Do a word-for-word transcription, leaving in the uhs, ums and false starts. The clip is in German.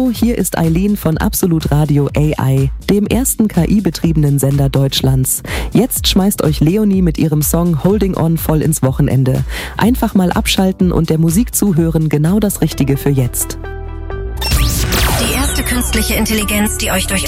Hallo, hier ist Eileen von Absolut Radio A I, dem ersten K I-betriebenen Sender Deutschlands. Jetzt schmeißt euch Leonie mit ihrem Song Holding On voll ins Wochenende. Einfach mal abschalten und der Musik zuhören, genau das Richtige für jetzt. Die erste künstliche Intelligenz, die euch durch